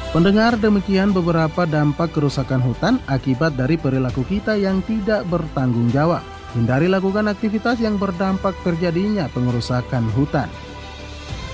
Pendengar, demikian beberapa dampak kerusakan hutan akibat dari perilaku kita yang tidak bertanggung jawab. Hindari lakukan aktivitas yang berdampak terjadinya pengerusakan hutan.